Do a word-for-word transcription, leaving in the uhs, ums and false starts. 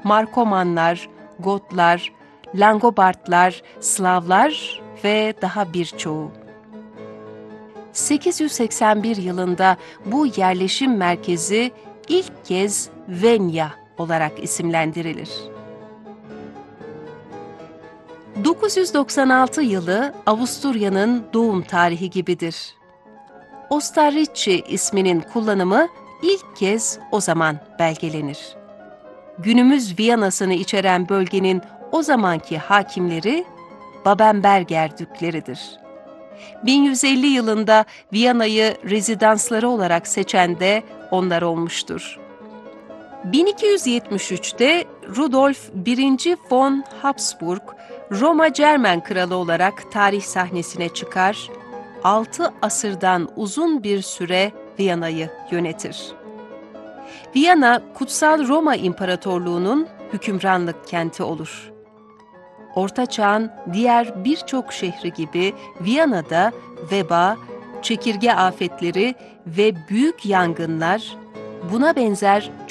Markomanlar, Gotlar, Langobardlar, Slavlar ve daha birçoğu. sekiz yüz seksen bir yılında bu yerleşim merkezi ilk kez Venya olarak isimlendirilir. dokuz yüz doksan altı yılı Avusturya'nın doğum tarihi gibidir. Ostarrîchi isminin kullanımı ilk kez o zaman belgelenir. Günümüz Viyana'sını içeren bölgenin o zamanki hakimleri Babenberger Dükleridir. bin yüz elli yılında Viyana'yı rezidansları olarak seçen de onlar olmuştur. bin iki yüz yetmiş üçte Rudolf birinci. von Habsburg, Roma Cermen Kralı olarak tarih sahnesine çıkar, altı asırdan uzun bir süre Viyana'yı yönetir. Viyana, Kutsal Roma İmparatorluğu'nun hükümranlık kenti olur. Orta Çağ'ın diğer birçok şehri gibi Viyana'da veba, çekirge afetleri ve büyük yangınlar, buna benzer